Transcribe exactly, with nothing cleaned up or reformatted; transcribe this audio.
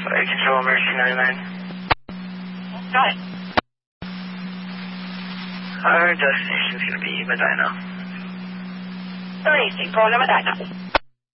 Flight Control, Emergency ninety-nine. Go ahead. Our destination's going to be Medina. Racing, going to Medina.